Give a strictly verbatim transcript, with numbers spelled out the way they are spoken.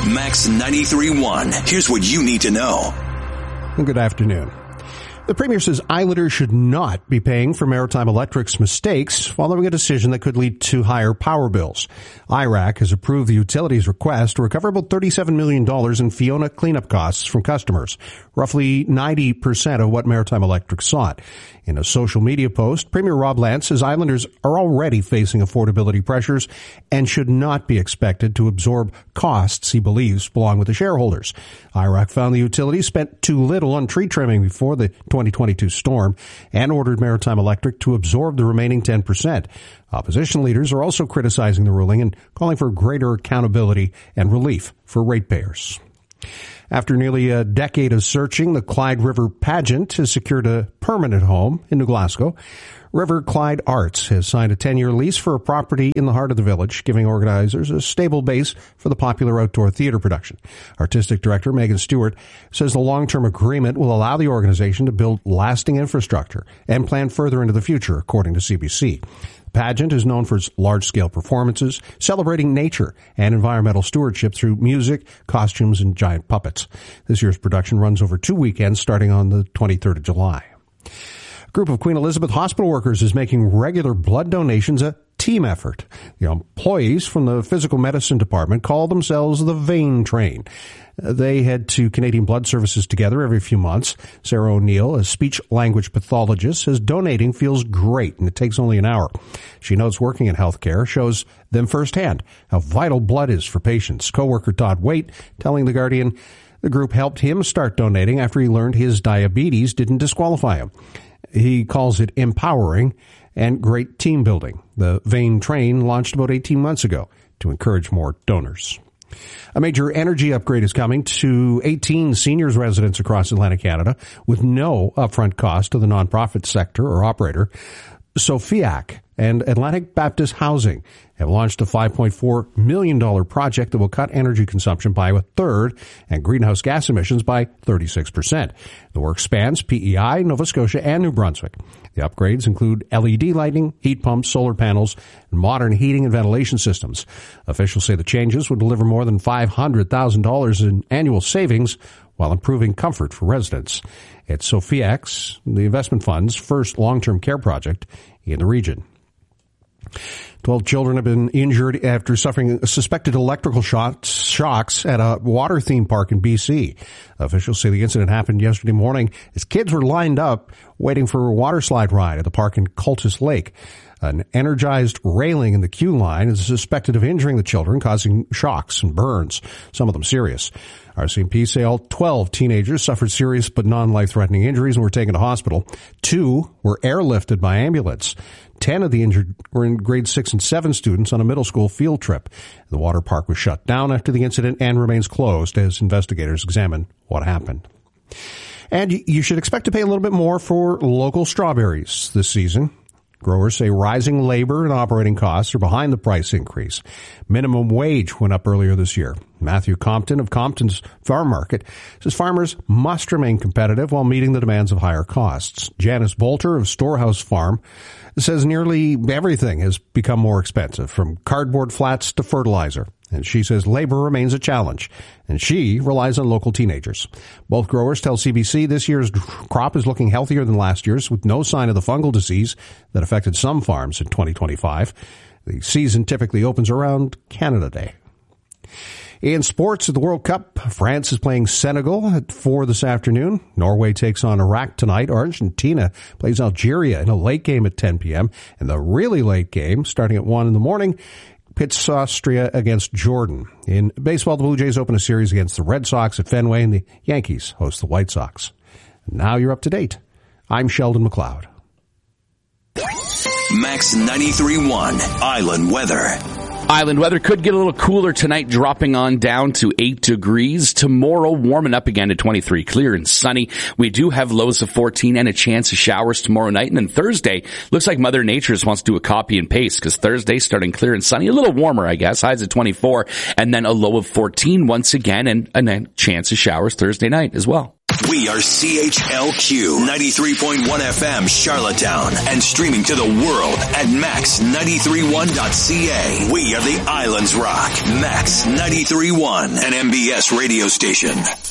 Max ninety-three point one. Here's what you need to know. Good afternoon. The Premier says Islanders should not be paying for Maritime Electric's mistakes following a decision that could lead to higher power bills. I R A C has approved the utility's request to recover about thirty-seven million dollars in Fiona cleanup costs from customers, roughly ninety percent of what Maritime Electric sought. In a social media post, Premier Rob Lance says Islanders are already facing affordability pressures and should not be expected to absorb costs he believes belong with the shareholders. I R A C found the utility spent too little on tree trimming before the twenty twenty-two storm and ordered Maritime Electric to absorb the remaining ten percent. Opposition leaders are also criticizing the ruling and calling for greater accountability and relief for ratepayers. After nearly a decade of searching, the Clyde River Pageant has secured a permanent home in New Glasgow. River Clyde Arts has signed a ten-year lease for a property in the heart of the village, giving organizers a stable base for the popular outdoor theater production. Artistic director Megan Stewart says the long-term agreement will allow the organization to build lasting infrastructure and plan further into the future, according to C B C. The pageant is known for its large-scale performances, celebrating nature and environmental stewardship through music, costumes, and giant puppets. This year's production runs over two weekends, starting on the twenty-third of July. A group of Queen Elizabeth hospital workers is making regular blood donations a team effort. The employees from the physical medicine department call themselves the Vein Train. They head to Canadian Blood Services together every few months. Sarah O'Neill, a speech-language pathologist, says donating feels great and it takes only an hour. She notes working in healthcare shows them firsthand how vital blood is for patients. Co-worker Todd Waite telling The Guardian the group helped him start donating after he learned his diabetes didn't disqualify him. He calls it empowering and great team building. The Vein Train launched about eighteen months ago to encourage more donors. A major energy upgrade is coming to eighteen seniors residents across Atlantic Canada with no upfront cost to the nonprofit sector or operator. Sofiac and Atlantic Baptist Housing have launched a five point four million dollars project that will cut energy consumption by a third and greenhouse gas emissions by thirty-six percent. The work spans P E I, Nova Scotia, and New Brunswick. The upgrades include L E D lighting, heat pumps, solar panels, and modern heating and ventilation systems. Officials say the changes would deliver more than five hundred thousand dollars in annual savings while improving comfort for residents. It's Sofiac, the investment fund's first long-term care project in the region. Twelve children have been injured after suffering suspected electrical shocks, shocks at a water theme park in B C. Officials say the incident happened yesterday morning as kids were lined up waiting for a water slide ride at the park in Cultus Lake. An energized railing in the queue line is suspected of injuring the children, causing shocks and burns, some of them serious. R C M P say all twelve teenagers suffered serious but non-life-threatening injuries and were taken to hospital. Two were airlifted by ambulance. Ten of the injured were in grade six and seven students on a middle school field trip. The water park was shut down after the incident and remains closed as investigators examine what happened. And you should expect to pay a little bit more for local strawberries this season. Growers say rising labor and operating costs are behind the price increase. Minimum wage went up earlier this year. Matthew Compton of Compton's Farm Market says farmers must remain competitive while meeting the demands of higher costs. Janice Bolter of Storehouse Farm says nearly everything has become more expensive, from cardboard flats to fertilizer. And she says labor remains a challenge, and she relies on local teenagers. Both growers tell C B C this year's crop is looking healthier than last year's, with no sign of the fungal disease that affected some farms in twenty twenty-five. The season typically opens around Canada Day. In sports, at the World Cup, France is playing Senegal at four this afternoon. Norway takes on Iraq tonight. Argentina plays Algeria in a late game at ten p.m. And the really late game, starting at one in the morning, pits Austria against Jordan. In baseball, the Blue Jays open a series against the Red Sox at Fenway, and the Yankees host the White Sox. Now you're up to date. I'm Sheldon McLeod. Max ninety-three point one Island Weather. Island weather could get a little cooler tonight, dropping on down to eight degrees. Tomorrow, warming up again to twenty-three, clear and sunny. We do have lows of fourteen and a chance of showers tomorrow night. And then Thursday, looks like Mother Nature just wants to do a copy and paste, because Thursday starting clear and sunny, a little warmer, I guess, highs of twenty-four, and then a low of fourteen once again, and, and a chance of showers Thursday night as well. We are C H L Q ninety-three point one F M Charlottetown and streaming to the world at max nine three one dot c a. We are the Islands Rock, Max ninety-three point one, an M B S radio station.